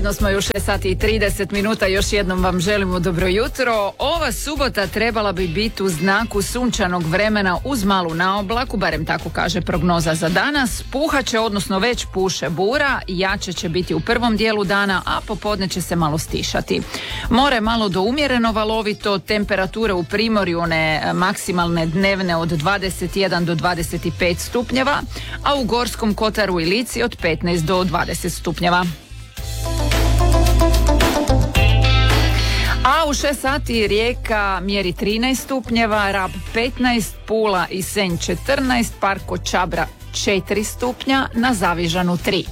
Zajedno smo još 6 sati i 30 minuta, još jednom vam želimo dobro jutro. Ova subota trebala bi biti u znaku sunčanog vremena uz malu naoblaku, barem tako kaže prognoza za danas. Puhaće, odnosno već puše bura, jače će biti u prvom dijelu dana, a popodne će se malo stišati. More malo do umjereno valovito, temperature u primorju one maksimalne dnevne od 21 do 25 stupnjeva, a u Gorskom kotaru i Lici od 15 do 20 stupnjeva. A u 6 sati Rijeka mjeri 13 stupnjeva, Rab 15, Pula i Senj 14, Parko Čabra 4 stupnja, na Zavižanu 3.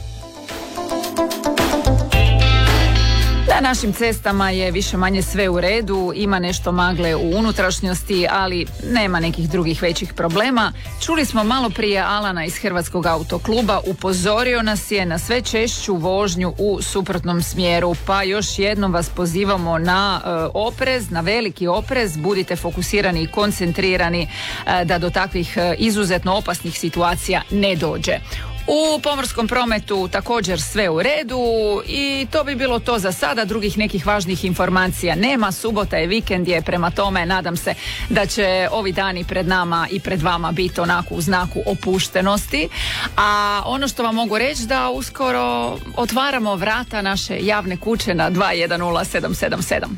Na našim cestama je više manje sve u redu, ima nešto magle u unutrašnjosti, ali nema nekih drugih većih problema. Čuli smo malo prije Alana iz Hrvatskog autokluba, upozorio nas je na sve češću vožnju u suprotnom smjeru, pa još jednom vas pozivamo na oprez, na veliki oprez, budite fokusirani i koncentrirani da do takvih izuzetno opasnih situacija ne dođe. U pomorskom prometu također sve u redu i to bi bilo to za sada, drugih nekih važnih informacija nema, subota je, vikend je, prema tome nadam se da će ovi dani pred nama i pred vama biti onako u znaku opuštenosti, a ono što vam mogu reći da uskoro otvaramo vrata naše javne kuće na 210777.